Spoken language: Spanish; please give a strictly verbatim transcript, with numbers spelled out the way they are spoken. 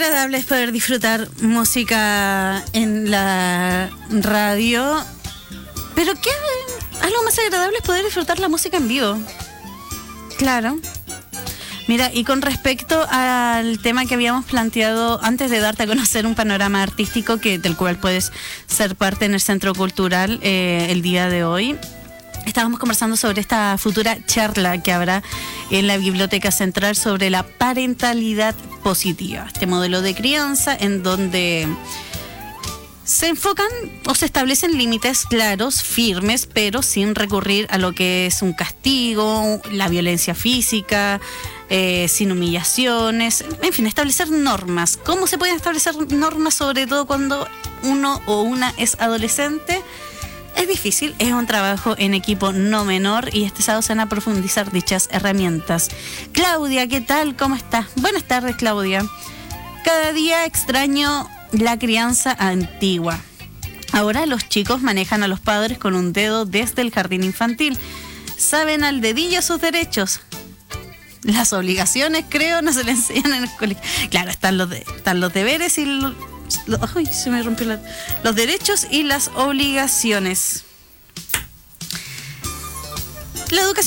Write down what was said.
agradable es poder disfrutar música en la radio, pero ¿qué? Algo más agradable es poder disfrutar la música en vivo. Claro. Mira, y con respecto al tema que habíamos planteado antes de darte a conocer un panorama artístico que del cual puedes ser parte en el Centro Cultural eh, el día de hoy, estábamos conversando sobre esta futura charla que habrá en la Biblioteca Central sobre la parentalidad positiva, este modelo de crianza en donde se enfocan o se establecen límites claros, firmes, pero sin recurrir a lo que es un castigo, la violencia física, eh, sin humillaciones, en fin, establecer normas. ¿Cómo se pueden establecer normas, sobre todo cuando uno o una es adolescente? Es difícil, es un trabajo en equipo no menor y este sábado se van a profundizar dichas herramientas. Claudia, ¿qué tal? ¿Cómo estás? Buenas tardes, Claudia. Cada día extraño la crianza antigua. Ahora los chicos manejan a los padres con un dedo desde el jardín infantil. Saben al dedillo sus derechos. Las obligaciones, creo, no se les enseñan en el colegio. Claro, están los, de, están los deberes y los, los, ay, se me rompió la, los derechos y las obligaciones. La educación